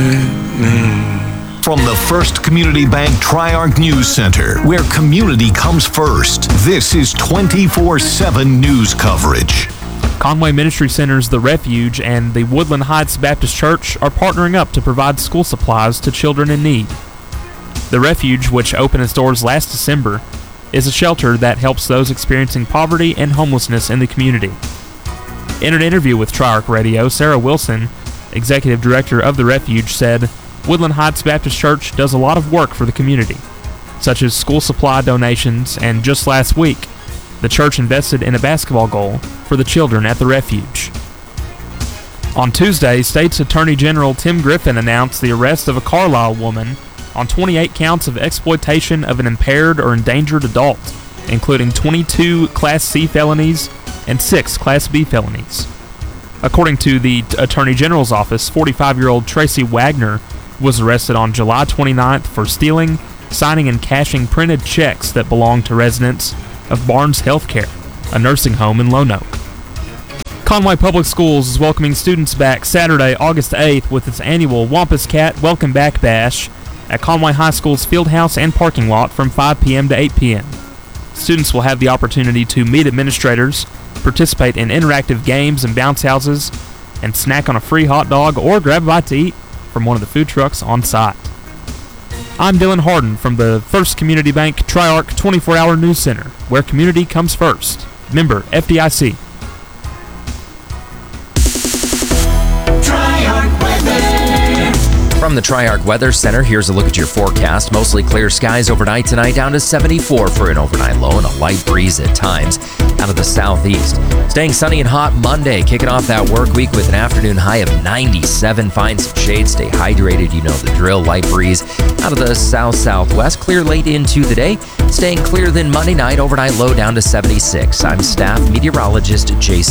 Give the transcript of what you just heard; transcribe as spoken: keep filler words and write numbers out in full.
From the First Community Bank Triarch News Center, where community comes first, this is twenty-four seven news coverage. Conway Ministry Centers The Refuge and the Woodland Heights Baptist Church are partnering up to provide school supplies to children in need. The Refuge, which opened its doors last December, is a shelter that helps those experiencing poverty and homelessness in the community. In an interview with Triarch Radio, Sarah Wilson, executive director of The Refuge, said, Woodland Heights Baptist Church does a lot of work for the community, such as school supply donations, and just last week, the church invested in a basketball goal for the children at the Refuge. On Tuesday, State's Attorney General Tim Griffin announced the arrest of a Carlisle woman on twenty-eight counts of exploitation of an impaired or endangered adult, including twenty-two Class C felonies and six Class B felonies. According to the Attorney General's office, forty-five-year-old Tracy Wagner was arrested on July twenty-ninth for stealing, signing, and cashing printed checks that belonged to residents of Barnes Healthcare, a nursing home in Lone Oak. Conway Public Schools is welcoming students back Saturday, August eighth with its annual Wampus Cat Welcome Back Bash at Conway High School's field house and parking lot from five p.m. to eight p.m. Students will have the opportunity to meet administrators, participate in interactive games and bounce houses, and snack on a free hot dog or grab a bite to eat from one of the food trucks on site. I'm Dylan Harden from the First Community Bank Triarch twenty-four hour News Center, where community comes first. Member F D I C. From the Triarch Weather Center, here's a look at your forecast. Mostly clear skies overnight tonight, down to seventy-four for an overnight low and a light breeze at times out of the southeast. Staying sunny and hot Monday, kicking off that work week with an afternoon high of ninety-seven. Find some shade, stay hydrated, you know the drill. Light breeze out of the south-southwest. Clear late into the day. Staying clear then Monday night, overnight low down to seventy-six. I'm staff meteorologist Jason